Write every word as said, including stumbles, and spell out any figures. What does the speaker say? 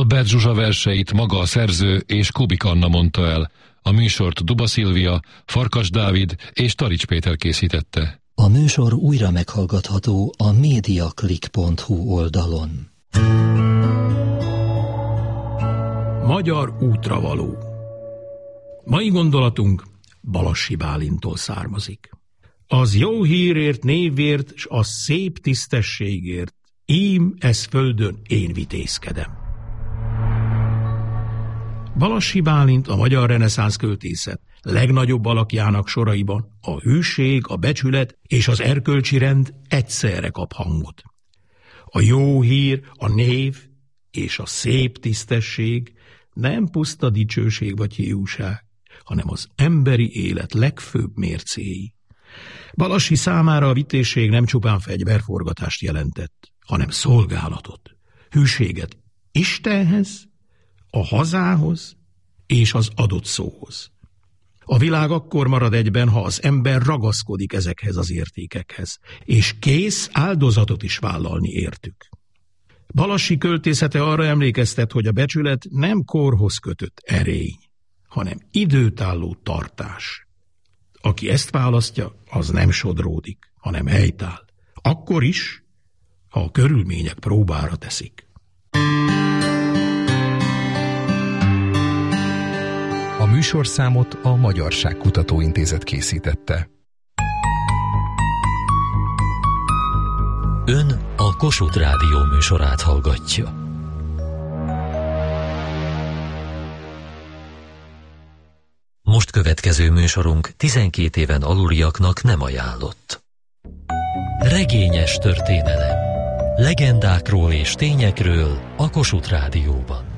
Albert Zsuzsa verseit maga a szerző és Kubik Anna mondta el. A műsort Duba Szilvia, Farkas Dávid és Tarics Péter készítette. A műsor újra meghallgatható a mediaclick pont hu oldalon. Magyar útravaló. Mai gondolatunk Balassi Bálintól származik. Az jó hírért, névért, s a szép tisztességért, ím ez földön én vitézkedem. Balassi Bálint a magyar reneszánsz költészet legnagyobb alakjának soraiban a hűség, a becsület és az erkölcsi rend egyszerre kap hangot. A jó hír, a név és a szép tisztesség nem puszta dicsőség vagy hiúság, hanem az emberi élet legfőbb mércéi. Balassi számára a vitézség nem csupán fegyverforgatást jelentett, hanem szolgálatot, hűséget Istenhez, a hazához és az adott szóhoz. A világ akkor marad egyben, ha az ember ragaszkodik ezekhez az értékekhez, és kész áldozatot is vállalni értük. Balassi költészete arra emlékeztet, hogy a becsület nem korhoz kötött erény, hanem időtálló tartás. Aki ezt választja, az nem sodródik, hanem helytáll. Akkor is, ha a körülmények próbára teszik. A műsorszámot a Magyarság Kutatóintézet készítette. Ön a Kossuth Rádió műsorát hallgatja. Most következő műsorunk tizenkét éven aluliaknak nem ajánlott. Regényes történelem. Legendákról és tényekről a Kossuth Rádióban.